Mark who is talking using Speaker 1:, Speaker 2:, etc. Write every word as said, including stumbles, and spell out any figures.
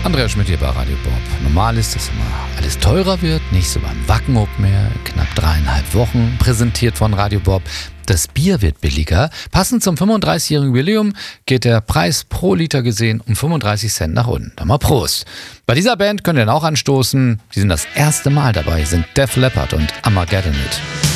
Speaker 1: Andreas Schmidt hier bei Radio Bob. Normal ist, dass immer alles teurer wird, nicht so beim Wacken mehr. Knapp dreieinhalb Wochen, präsentiert von Radio Bob. Das Bier wird billiger. Passend zum fünfunddreißigjährigen Jubiläum geht der Preis pro Liter gesehen um fünfunddreißig Cent nach unten. Dann mal Prost. Bei dieser Band könnt ihr dann auch anstoßen. Die sind das erste Mal dabei, sind Def Leppard und Armageddon mit.